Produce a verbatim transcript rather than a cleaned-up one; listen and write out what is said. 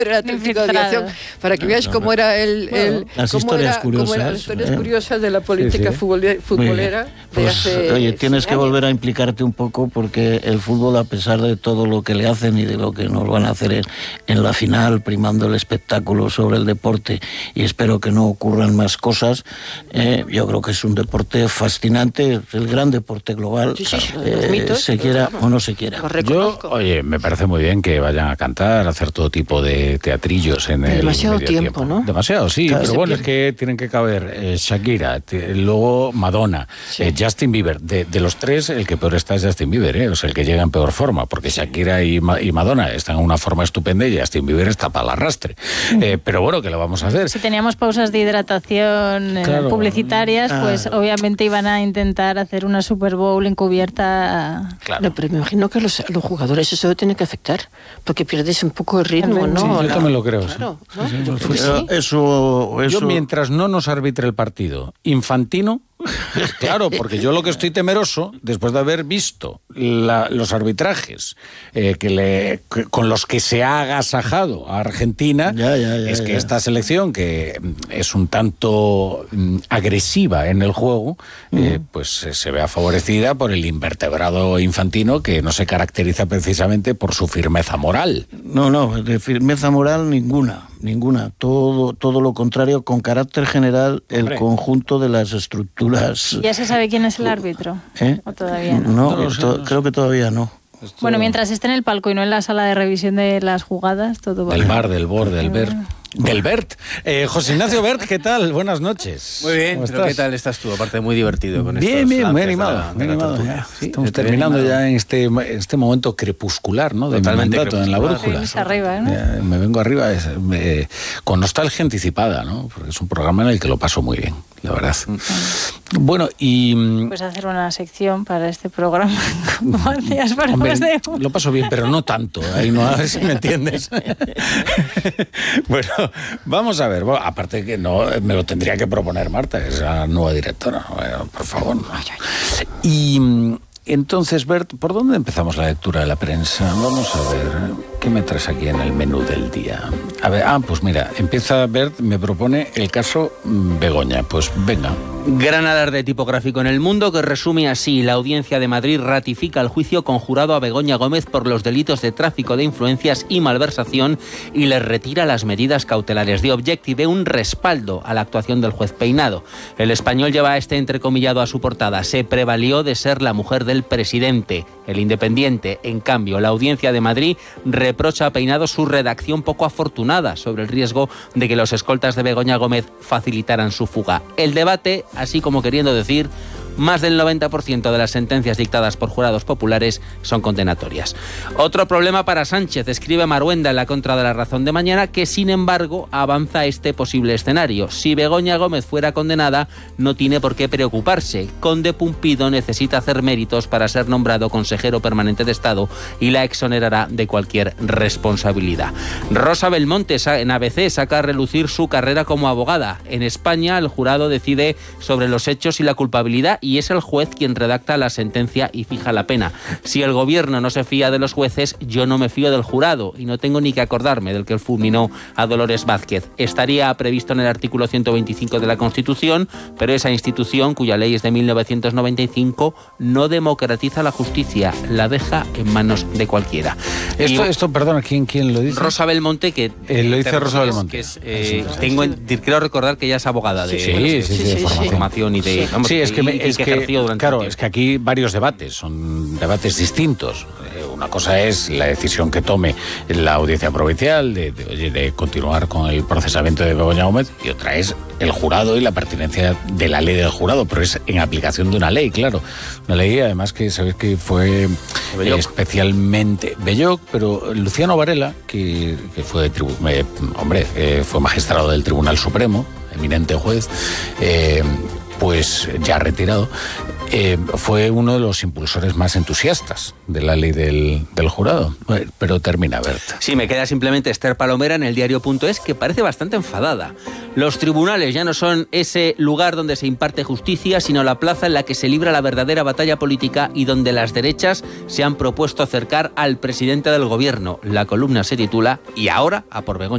del Atlético de Aviación, para que veáis cómo era el, bueno, el las cómo historias era, curiosas, cómo eran las historias ¿eh? curiosas de la política sí, sí. futbolera, futbolera pues, de hace oye, tienes que años. volver a implicarte un poco, porque el fútbol, a pesar de todo lo que le hacen y de lo que nos van a hacer en, en la final, primando el espectáculo sobre el deporte, y espero que no ocurran más cosas, eh, yo creo que es un deporte fascinante, el gran deporte global, sí, sí, eh, mitos, se quiera o no se quiera. Yo, oye, me parece muy bien que vayan a cantar, a hacer todo tipo de teatrillos en el demasiado medio tiempo, tiempo, ¿no? Demasiado, sí, Claro, pero se bueno, es pierde. que tienen que caber eh, Shakira, t- luego Madonna, Sí. eh, Justin Bieber. De, de los tres, el que peor está es Justin Bieber, ¿eh? O sea, el que llega en peor forma, porque Shakira y, Ma- y Madonna están en una forma estupenda y Justin Bieber está para el arrastre. Eh, pero bueno, ¿qué lo vamos a hacer? Si teníamos pausas de hidratación eh, Claro. publicitarias, Ah. pues obviamente iban a intentar hacer una Super Bowl encubierta. Claro. No, pero me imagino que a los, a los jugadores eso tiene que afectar, porque pierdes un poco el ritmo, Sí, ¿no? yo La- también lo creo, sí. Claro, ¿no? Yo creo que Pero sí. eso, eso Yo, mientras no nos arbitre el partido Infantino, claro, porque yo lo que estoy temeroso, después de haber visto la- los arbitrajes eh, que le, que- con los que se ha agasajado a Argentina, Ya, ya, ya, es que ya. esta selección, que mm, es un tanto mm, agresiva en el juego, eh, pues eh, se vea favorecida por el invertebrado Infantino, que no se caracteriza precisamente por su firmeza moral. No, no, de firmeza moral ninguna, ninguna. Todo, todo lo contrario, con carácter general, Hombre. el conjunto de las estructuras. ¿Ya se sabe quién es el árbitro? ¿Eh? ¿O todavía no? No, No lo sé, to- no sé. creo que todavía no. Esto- Bueno, mientras esté en el palco y no en la sala de revisión de las jugadas, todo va Del bien. bar, del bor, del Bert. Del Bert. Eh, José Ignacio Bert, ¿qué tal? Buenas noches. Muy bien, ¿Cómo pero estás? ¿qué tal estás tú? Aparte, muy divertido con Bien, estos bien, muy lances animado. de la- muy de la animado tertulia. ya. Sí, Estamos estoy terminando animado. ya en este, este momento crepuscular, ¿no? De mi Totalmente mandato en la crepuscular. brújula. Venís arriba, ¿no? Ya, me vengo arriba es, me- con nostalgia anticipada, ¿no? Porque es un programa en el que lo paso muy bien, la verdad. Bueno, y... mm, Pues hacer una sección para este programa, como hacías para Hombre, más de lo paso bien, pero no tanto. Ahí no, a ver si me entiendes. Bueno, vamos a ver. Bueno, aparte que no, me lo tendría que proponer Marta, que es la nueva directora. Bueno, por favor. Y mm, entonces, Bert, ¿por dónde empezamos la lectura de la prensa? Vamos a ver, ¿qué me traes aquí en el menú del día? A ver, ah, pues mira, empieza Bert, me propone el caso mm, Begoña. Pues venga. Gran alarde tipográfico en El Mundo que resume así: la Audiencia de Madrid ratifica el juicio conjurado a Begoña Gómez por los delitos de tráfico de influencias y malversación y le retira las medidas cautelares. De Objective, un respaldo a la actuación del juez Peinado. El Español lleva este entrecomillado a su portada: se prevalió de ser la mujer del presidente. El Independiente, en cambio, la Audiencia de Madrid reprocha a Peinado su redacción poco afortunada sobre el riesgo de que los escoltas de Begoña Gómez facilitaran su fuga. El debate, así como queriendo decir, más del noventa por ciento de las sentencias dictadas por jurados populares son condenatorias. Otro problema para Sánchez, escribe Maruenda en la Contra de la Razón de mañana, que sin embargo avanza este posible escenario. Si Begoña Gómez fuera condenada, no tiene por qué preocuparse. Conde Pumpido necesita hacer méritos para ser nombrado consejero permanente de Estado y la exonerará de cualquier responsabilidad. Rosa Belmonte en A B C saca a relucir su carrera como abogada. En España, el jurado decide sobre los hechos y la culpabilidad y es el juez quien redacta la sentencia y fija la pena. Si el gobierno no se fía de los jueces, yo no me fío del jurado y no tengo ni que acordarme del que fulminó a Dolores Vázquez. Estaría previsto en el artículo ciento veinticinco de la Constitución, pero esa institución, cuya ley es de mil novecientos noventa y cinco, no democratiza la justicia, la deja en manos de cualquiera. Esto, Y- esto perdona, ¿quién, quién lo dice? Rosa Belmonte, que Eh, lo dice que Rosa es- Belmonte. que es, Es eh, interesante. tengo en- creo recordar que ella es abogada de, Sí, bueno, sí, de- sí, de de formación. formación y de vamos, Sí, es que, me- y- y es que, ejerció durante claro, un es tiempo. que aquí varios debates, son debates distintos. Eh, Una cosa es la decisión que tome la audiencia provincial de, de, oye, de continuar con el procesamiento de Begoña Gómez, y otra es el jurado y la pertinencia de la ley del jurado, pero es en aplicación de una ley, claro. Una ley, además, que sabéis que fue Belloc. eh, especialmente Belloc, pero Luciano Varela, que, que fue, tribu- eh, hombre, eh, fue magistrado del Tribunal Supremo, eminente juez, eh, pues ya retirado, eh, fue uno de los impulsores más entusiastas de la ley del, del jurado. Bueno, pero termina, Berta. Sí, me queda simplemente Esther Palomera en el diario.es, que parece bastante enfadada. Los tribunales ya no son ese lugar donde se imparte justicia, sino la plaza en la que se libra la verdadera batalla política y donde las derechas se han propuesto acercar al presidente del gobierno. La columna se titula "Y ahora a por Begoña".